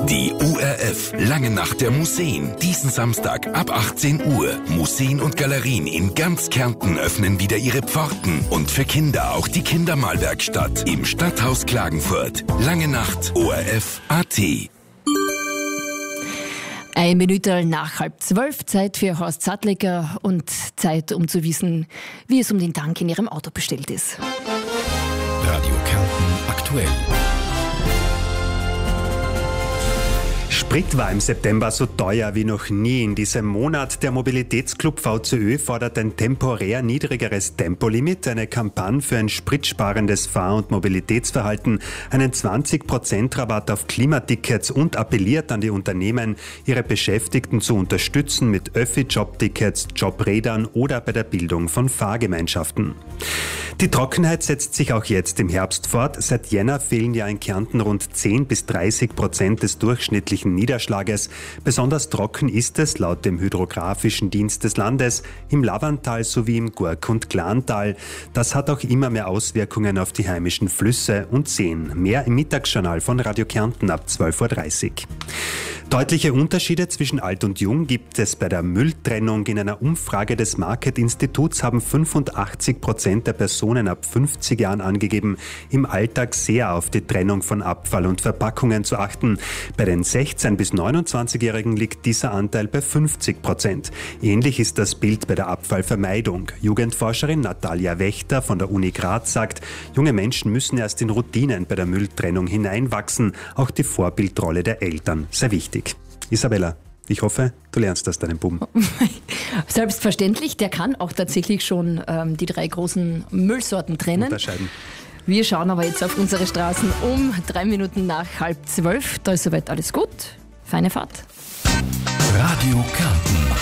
Die ORF Lange Nacht der Museen. Diesen Samstag ab 18 Uhr. Museen und Galerien in ganz Kärnten öffnen wieder ihre Pforten. Und für Kinder auch die Kindermalwerkstatt im Stadthaus Klagenfurt. Lange Nacht, ORF.at. 1 Minute nach 11:30, Zeit für Horst Sattleger und Zeit, um zu wissen, wie es um den Tank in Ihrem Auto bestellt ist. Radio Kärnten aktuell. Sprit war im September so teuer wie noch nie in diesem Monat. Der Mobilitätsclub VCÖ fordert ein temporär niedrigeres Tempolimit, eine Kampagne für ein spritsparendes Fahr- und Mobilitätsverhalten, einen 20% Rabatt auf Klimatickets und appelliert an die Unternehmen, ihre Beschäftigten zu unterstützen mit Öffi-Jobtickets, Jobrädern oder bei der Bildung von Fahrgemeinschaften. Die Trockenheit setzt sich auch jetzt im Herbst fort. Seit Jänner fehlen ja in Kärnten rund 10-30% des durchschnittlichen Niederschlages. Besonders trocken ist es laut dem Hydrographischen Dienst des Landes im Lavantal sowie im Gurk- und Glantal. Das hat auch immer mehr Auswirkungen auf die heimischen Flüsse und Seen. Mehr im Mittagsjournal von Radio Kärnten ab 12:30 Uhr. Deutliche Unterschiede zwischen alt und jung gibt es bei der Mülltrennung. In einer Umfrage des Market-Instituts haben 85% der Personen ab 50 Jahren angegeben, im Alltag sehr auf die Trennung von Abfall und Verpackungen zu achten. Bei den 16- bis 29-Jährigen liegt dieser Anteil bei 50%. Ähnlich ist das Bild bei der Abfallvermeidung. Jugendforscherin Natalia Wächter von der Uni Graz sagt, junge Menschen müssen erst in Routinen bei der Mülltrennung hineinwachsen. Auch die Vorbildrolle der Eltern sei wichtig. Isabella, ich hoffe, du lernst das deinem Buben. Selbstverständlich, der kann auch tatsächlich schon die 3 großen Müllsorten trennen. Unterscheiden. Wir schauen aber jetzt auf unsere Straßen um 3 Minuten nach 11:30. Da ist soweit alles gut. Feine Fahrt. Radio Kärnten.